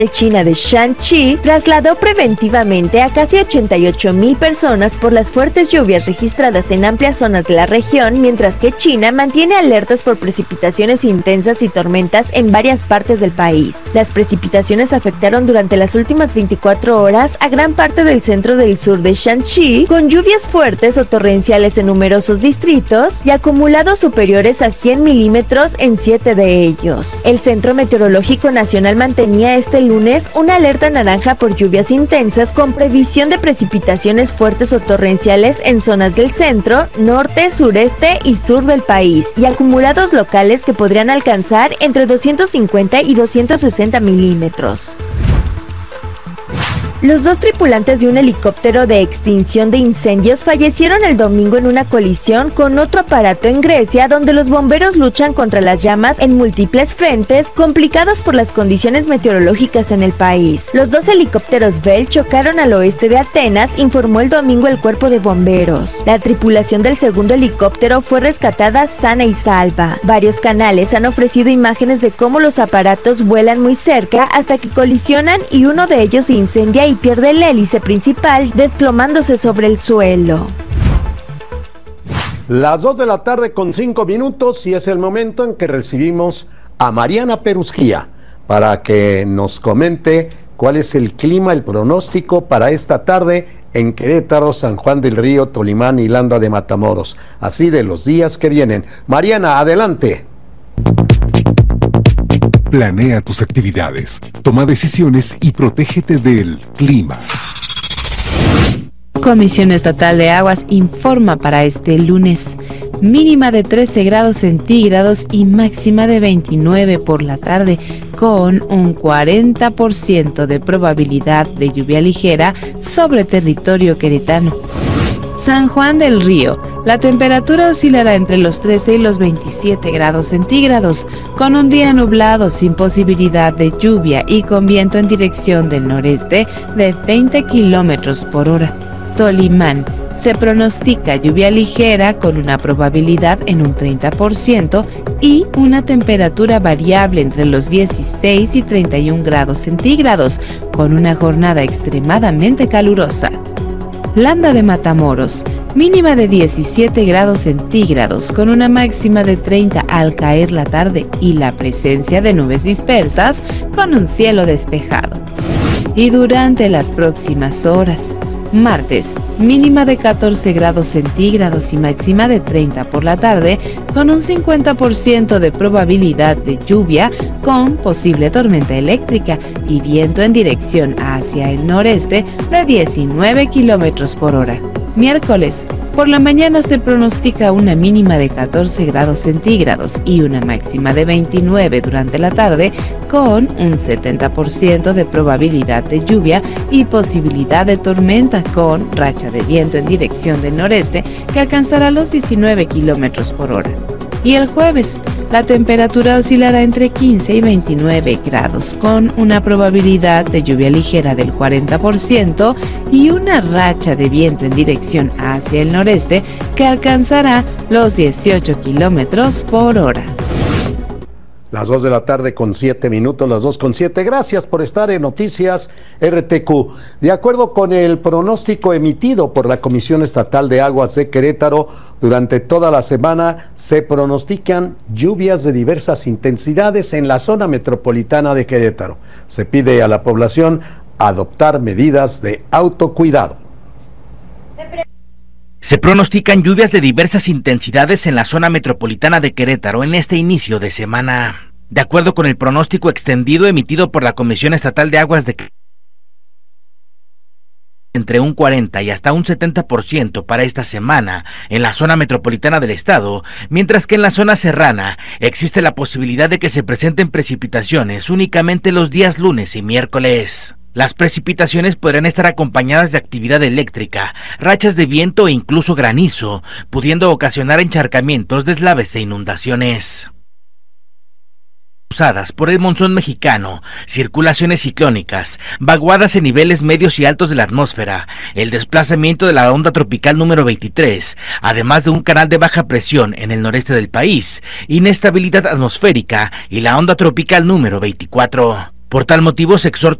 China de Shanxi trasladó preventivamente a casi 88,000 personas por las fuertes lluvias registradas en amplias zonas de la región, mientras que China mantiene alertas por precipitaciones intensas y tormentas en varias partes del país. Las precipitaciones afectaron durante las últimas 24 horas a gran parte del centro del sur de Shanxi, con lluvias fuertes o torrenciales en numerosos distritos y acumulados superiores a 100 milímetros en 7 de ellos. El Centro Meteorológico Nacional mantenía este lunes una alerta naranja por lluvias intensas con previsión de precipitaciones fuertes o torrenciales en zonas del centro, norte, sureste y sur del país y acumulados locales que podrían alcanzar entre 250 y 260 milímetros. Los dos tripulantes de un helicóptero de extinción de incendios fallecieron el domingo en una colisión con otro aparato en Grecia, donde los bomberos luchan contra las llamas en múltiples frentes, complicados por las condiciones meteorológicas en el país. Los dos helicópteros Bell chocaron al oeste de Atenas, informó el domingo el cuerpo de bomberos. La tripulación del segundo helicóptero fue rescatada sana y salva. Varios canales han ofrecido imágenes de cómo los aparatos vuelan muy cerca hasta que colisionan y uno de ellos se incendia y pierde el hélice principal, desplomándose sobre el suelo. Las 2 de la tarde con 5 minutos y es el momento en que recibimos a Mariana Perusquía para que nos comente cuál es el clima, el pronóstico para esta tarde en Querétaro, San Juan del Río, Tolimán y Landa de Matamoros, así de los días que vienen. Mariana, adelante. Planea tus actividades, toma decisiones y protégete del clima. Comisión Estatal de Aguas informa para este lunes. Mínima de 13 grados centígrados y máxima de 29 por la tarde, con un 40% de probabilidad de lluvia ligera sobre territorio queretano. San Juan del Río, la temperatura oscilará entre los 13 y los 27 grados centígrados, con un día nublado sin posibilidad de lluvia y con viento en dirección del noreste de 20 kilómetros por hora. Tolimán, se pronostica lluvia ligera con una probabilidad en un 30% y una temperatura variable entre los 16 y 31 grados centígrados, con una jornada extremadamente calurosa. Landa de Matamoros, mínima de 17 grados centígrados con una máxima de 30 al caer la tarde y la presencia de nubes dispersas con un cielo despejado. Y durante las próximas horas, martes, mínima de 14 grados centígrados y máxima de 30 por la tarde, con un 50% de probabilidad de lluvia, con posible tormenta eléctrica y viento en dirección hacia el noreste de 19 kilómetros por hora. Miércoles, por la mañana se pronostica una mínima de 14 grados centígrados y una máxima de 29 durante la tarde, con un 70% de probabilidad de lluvia y posibilidad de tormenta, con racha de viento en dirección del noreste que alcanzará los 19 kilómetros por hora. Y el jueves, la temperatura oscilará entre 15 y 29 grados, con una probabilidad de lluvia ligera del 40% y una racha de viento en dirección hacia el noreste que alcanzará los 18 kilómetros por hora. Las 2 de la tarde con 7 minutos, las 2 con 7. Gracias por estar en Noticias RTQ. De acuerdo con el pronóstico emitido por la Comisión Estatal de Aguas de Querétaro, durante toda la semana se pronostican lluvias de diversas intensidades en la zona metropolitana de Querétaro. Se pide a la población adoptar medidas de autocuidado. Se pronostican lluvias de diversas intensidades en la zona metropolitana de Querétaro en este inicio de semana. De acuerdo con el pronóstico extendido emitido por la Comisión Estatal de Aguas de Querétaro, entre un 40 y hasta un 70% para esta semana en la zona metropolitana del estado, mientras que en la zona serrana existe la posibilidad de que se presenten precipitaciones únicamente los días lunes y miércoles. Las precipitaciones podrán estar acompañadas de actividad eléctrica, rachas de viento e incluso granizo, pudiendo ocasionar encharcamientos, deslaves e inundaciones. Usadas por el monzón mexicano, circulaciones ciclónicas, vaguadas en niveles medios y altos de la atmósfera, el desplazamiento de la onda tropical número 23, además de un canal de baja presión en el noreste del país, inestabilidad atmosférica y la onda tropical número 24. Por tal motivo se exhorta